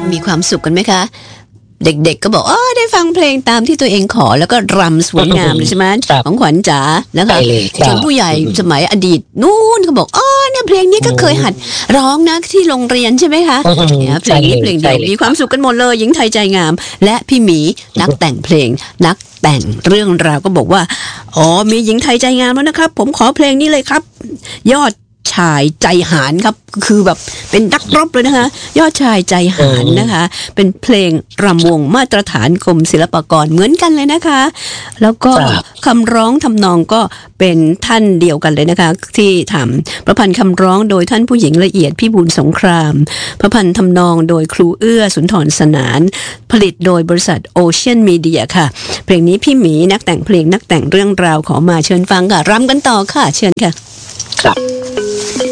มีความสุขกันไหมคะเด็กๆก็บอกได้ฟังเพลงตามที่ตัวเองขอแล้วก็รำสวยงามเลยใช่ไหมของขวัญจ๋านะคะส่วนผู้ใหญ่สมัยอดีตนู่นก็บอกเนี่ยเพลงนี้ก็เคยหัดร้องนะที่โรงเรียนใช่ไหมคะเนี่ยเพลงนี้เพลงเดียวมีความสุขกันหมดเลยหญิงไทยใจงามและพี่หมีนักแต่งเพลงนักแต่งเรื่องราวก็บอกว่ามีหญิงไทยใจงามแล้วนะครับผมขอเพลงนี้เลยครับยอดชายใจหาญครับคือแบบเป็นนักรบเลยนะคะยอดชายใจหาญนะคะเป็นเพลงรำวงมาตรฐานกรมศิลปากรเหมือนกันเลยนะคะแล้วก็คำร้องทำนองก็เป็นท่านเดียวกันเลยนะคะที่ทำประพันธ์คำร้องโดยท่านผู้หญิงละเอียดพิบูลสงครามประพันธ์ทำนองโดยครูเอื้อสุนทรสนานผลิตโดยบริษัทโอเชียนมีเดียค่ะเพลงนี้พี่หมีนักแต่งเพลงนักแต่งเรื่องราวขอมาเชิญฟังค่ะรำกันต่อค่ะเชิญค่ะครับ